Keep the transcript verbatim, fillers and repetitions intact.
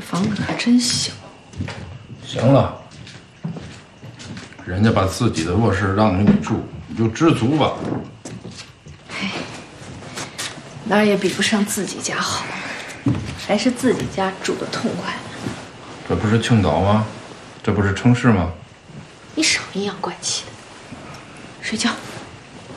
房子可真小。 行了，人家把自己的卧室让给你住，你就知足吧。 哎，哪儿也比不上自己家好，还是自己家住的痛快。 这不是青岛吗？这不是城市吗？ 你少阴阳怪气的，睡觉。